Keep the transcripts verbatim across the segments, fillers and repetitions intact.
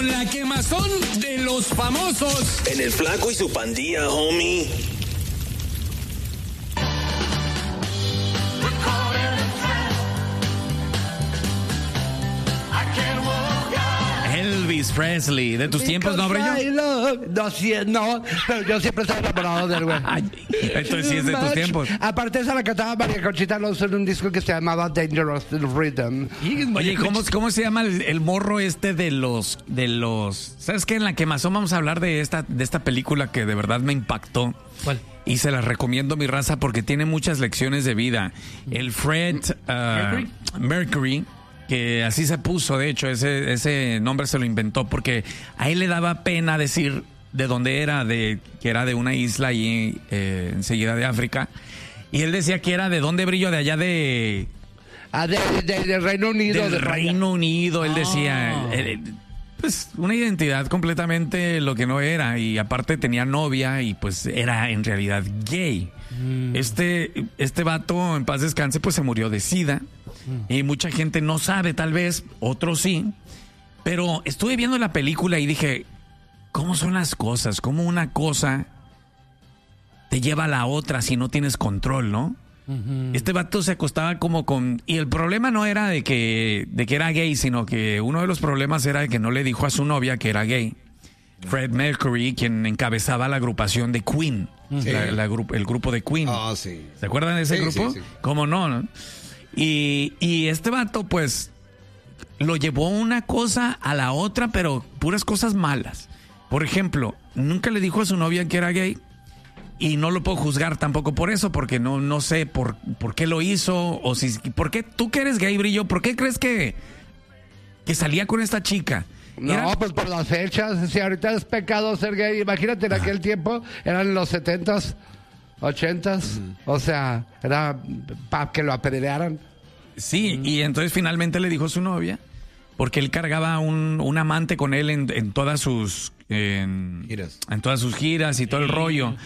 con la quemazón de los famosos. En el Flaco y su pandilla, homie. Elvis Presley, de tus tiempos, ¿no, Brillo? No, sí, no, pero yo siempre estaba enamorado del güey. Entonces sí es de tus tiempos. Aparte esa la cantaba María Conchita Alonso en un disco que se llamaba Dangerous Rhythm. Oye, ¿cómo, cómo se llama el, el morro este de los, de los... ¿Sabes qué? En la quemazón vamos a hablar de esta, de esta película que de verdad me impactó. ¿Cuál? Y se la recomiendo, mi raza, porque tiene muchas lecciones de vida. El Fred uh, Mercury. Mercury, que así se puso, de hecho, ese, ese nombre se lo inventó porque a él le daba pena decir de dónde era, de que era de una isla ahí eh, enseguida de África. Y él decía que era de dónde, Brillo, de allá de... Ah, de, de, de Reino Unido. Del de Reino Unido, él decía... Eh, pues una identidad completamente lo que no era. Y aparte tenía novia y pues era en realidad gay. Mm. Este, este vato, en paz descanse, pues se murió de SIDA. Y mucha gente no sabe, tal vez, otros sí. Pero estuve viendo la película y dije, ¿cómo son las cosas? ¿Cómo una cosa te lleva a la otra si no tienes control, no? Uh-huh. Este vato se acostaba como con... Y el problema no era de que, de que era gay, sino que uno de los problemas era de que no le dijo a su novia que era gay. Fred Mercury, quien encabezaba la agrupación de Queen, sí. la, la gru- el grupo de Queen. Oh, sí. ¿Se acuerdan de ese sí, grupo? Sí, sí. ¿Cómo no, no? Y, y este vato, pues, lo llevó una cosa a la otra, pero puras cosas malas. Por ejemplo, nunca le dijo a su novia que era gay y no lo puedo juzgar tampoco por eso, porque no, no sé por, por qué lo hizo o si... ¿Por qué tú que eres gay, Brillo? ¿Por qué crees que, que salía con esta chica? No, Era... pues por las fechas. Si ahorita es pecado ser gay, imagínate en Ah. aquel tiempo, eran los setentas, ochentas, uh-huh. O sea, era para que lo apedrearan. Sí, uh-huh. Y entonces finalmente le dijo a su novia, porque él cargaba un, un amante con él en, en todas sus en, giras. en todas sus giras y todo el rollo.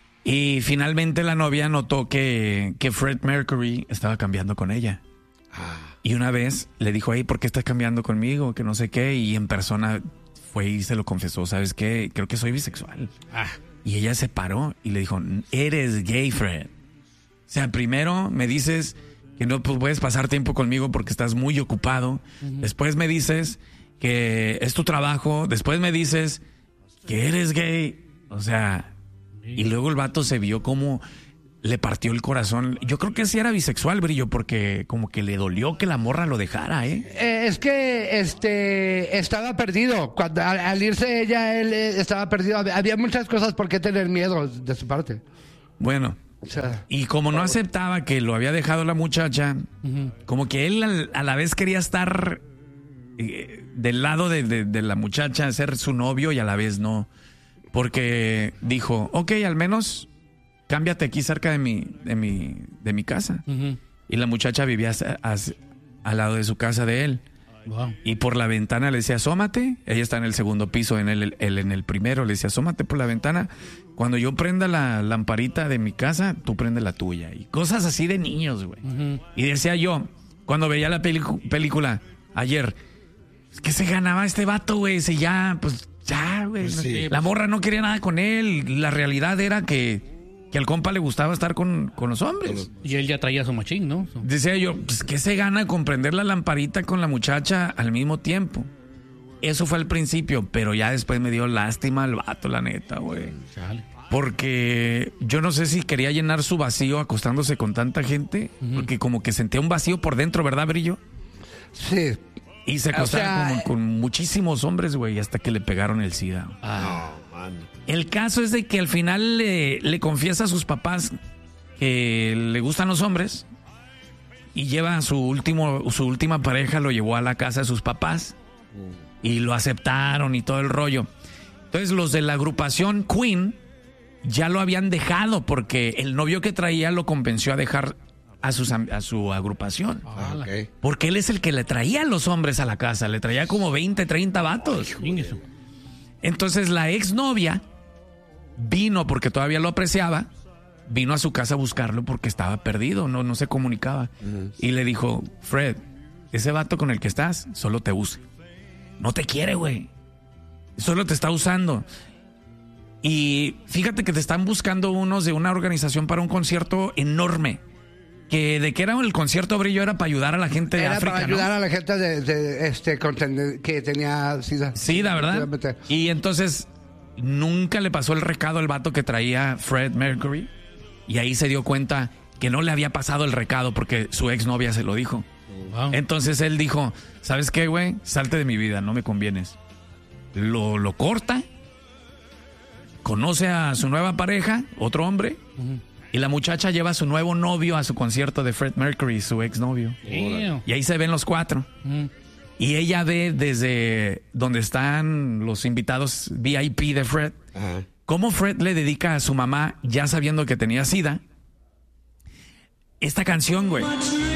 Y finalmente la novia notó que, que Fred Mercury estaba cambiando con ella. Ah. Y una vez le dijo, hey, ¿por qué estás cambiando conmigo? Que no sé qué. Y en persona fue y se lo confesó, ¿sabes qué? Creo que soy bisexual. Ah. Y ella se paró y le dijo, eres gay, Fred. O sea, primero me dices que no puedes pasar tiempo conmigo porque estás muy ocupado. Uh-huh. Después me dices que es tu trabajo. Después me dices que eres gay. O sea, y luego el vato se vio como le partió el corazón. Yo creo que sí era bisexual, Brillo, porque como que le dolió que la morra lo dejara, ¿eh? Eh, es que este estaba perdido. Cuando al, al irse ella, él eh, estaba perdido. Había muchas cosas por qué tener miedo de su parte. Bueno, o sea, y como no aceptaba que lo había dejado la muchacha, uh-huh. como que él al, a la vez quería estar eh, del lado de, de, de la muchacha, ser su novio y a la vez no. Porque dijo, ok, al menos cámbiate aquí cerca de mi, de mi, de mi casa. Uh-huh. Y la muchacha vivía a, a, al lado de su casa de él. Wow. Y por la ventana le decía, asómate. Ella está en el segundo piso, en el, él en el primero. Le decía, asómate por la ventana. Cuando yo prenda la lamparita de mi casa, tú prende la tuya. Y cosas así de niños, güey. Uh-huh. Y decía yo, cuando veía la pelicu- película ayer, ¿qué se ganaba este vato, güey? Si ya, pues, ya, güey. Pues sí, la morra no quería nada con él. La realidad era que... que al compa le gustaba estar con, con los hombres. Y él ya traía su machín, ¿no? Decía yo, pues, ¿qué se gana con prender la lamparita con la muchacha al mismo tiempo? Eso fue al principio, pero ya después me dio lástima al vato, la neta, güey. Porque yo no sé si quería llenar su vacío acostándose con tanta gente, uh-huh. porque como que sentía un vacío por dentro, ¿verdad, Brillo? Sí. Y se acostaba o sea, con, con muchísimos hombres, güey, hasta que le pegaron el SIDA. Ah, no, man. El caso es de que al final le, le confiesa a sus papás que le gustan los hombres y lleva a su último, su última pareja, lo llevó a la casa de sus papás y lo aceptaron y todo el rollo. Entonces los de la agrupación Queen ya lo habían dejado porque el novio que traía lo convenció a dejar a, sus, a su agrupación. Ah, okay. Porque él es el que le traía a los hombres a la casa, le traía como veinte, treinta vatos. Entonces la exnovia vino porque todavía lo apreciaba, vino a su casa a buscarlo porque estaba perdido, no, no se comunicaba. Uh-huh. Y le dijo, Fred, ese vato con el que estás solo te usa. No te quiere, güey. Solo te está usando. Y fíjate que te están buscando unos de una organización para un concierto enorme. Que de que era el concierto Brillo era para ayudar a la gente de Era África, para ¿no? ayudar a la gente de, de este con ten- que tenía SIDA. SIDA, ¿verdad? Y entonces nunca le pasó el recado al vato que traía Fred Mercury. Y ahí se dio cuenta que no le había pasado el recado porque su exnovia se lo dijo. Wow. Entonces él dijo, ¿sabes qué, güey? Salte de mi vida, no me convienes. Lo, lo corta, conoce a su nueva pareja, otro hombre, uh-huh. y la muchacha lleva a su nuevo novio a su concierto de Fred Mercury, su exnovio. Damn. Y ahí se ven los cuatro. Uh-huh. Y ella ve desde donde están los invitados V I P de Fred, uh-huh. cómo Fred le dedica a su mamá, ya sabiendo que tenía SIDA, esta canción, güey.